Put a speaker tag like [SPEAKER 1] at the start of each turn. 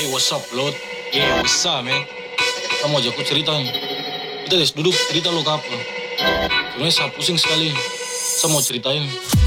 [SPEAKER 1] Hey, what's up, Lot? Yeah, what's up, man? Kamu ajak aku cerita nih. Kita duduk cerita lo ke apa? Sebenarnya saya pusing sekali. Saya mau ceritain.